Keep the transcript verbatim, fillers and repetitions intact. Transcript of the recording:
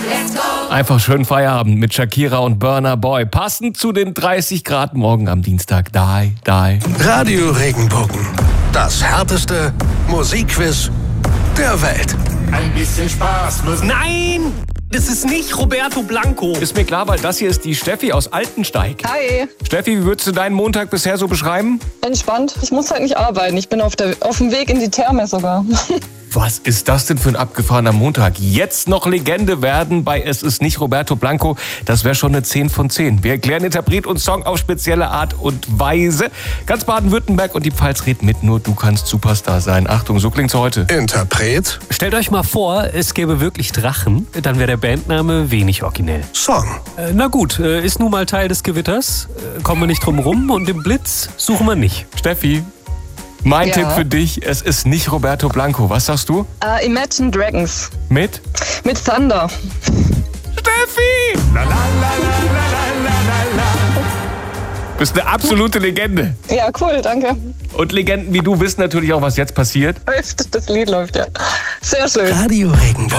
Einfach schön Feierabend mit Shakira und Burna Boy. Passend zu den dreißig Grad morgen am Dienstag. Die, die. Radio Regenbogen. Das härteste Musikquiz der Welt. Ein bisschen Spaß muss... Nein! Das ist nicht Roberto Blanco. Ist mir klar, weil das hier ist die Steffi aus Altensteig. Hi, Steffi, wie würdest du deinen Montag bisher so beschreiben? entspannt. Ich muss halt nicht arbeiten. Ich bin auf, der, auf dem Weg in die Therme sogar. Was ist das denn für ein abgefahrener Montag? Jetzt noch Legende werden bei Es ist nicht Roberto Blanco. Das wäre schon eine zehn von zehn. Wir erklären Interpret und Song auf spezielle Art und Weise. Ganz Baden-Württemberg und die Pfalz redet mit. Nur du kannst Superstar sein. Achtung, so klingt's heute. Interpret, Stellt euch mal vor, es gäbe wirklich Drachen. Dann wäre der Bandname wenig originell. Song, Äh, na gut, äh, ist nun mal Teil des Gewitters. Äh, kommen wir nicht drum rum und den Blitz suchen wir nicht. Steffi, mein Ja. Tipp für dich. Es ist nicht Roberto Blanco. Was sagst du? äh, Imagine Dragons Mit? mit Thunder. Steffi! La, la, la, la, la, la, la, la. Bist eine absolute Legende. Ja, cool, danke. Und Legenden wie du wissen natürlich auch, was jetzt passiert. Das Lied läuft ja. Sehr schön. Radio Regenbogen.